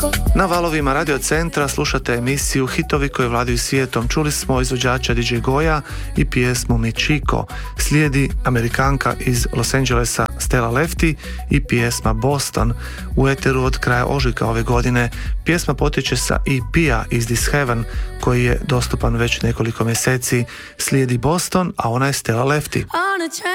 Na valovima Radio Centra slušate emisiju Hitovi koji vladaju svijetom. Čuli smo izvođača DJ Goja i pjesmu Michiko. Slijedi Amerikanka iz Los Angelesa Stella Lefty i pjesma Boston. U eteru od kraja ožujka ove godine pjesma potječe sa EP-a Is This Heaven koji je dostupan već nekoliko mjeseci. Slijedi Boston, a ona je Stella Lefty.